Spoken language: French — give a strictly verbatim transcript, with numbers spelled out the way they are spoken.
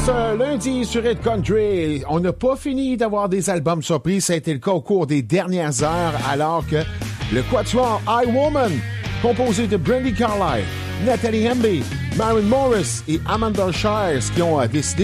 ce lundi sur Hit Country, on n'a pas fini d'avoir des albums surprises. Ça a été le cas au cours des dernières heures, alors que le quatuor I Woman, composé de Brandi Carlile, Natalie Hemby, Maren Morris et Amanda Shires, qui ont décidé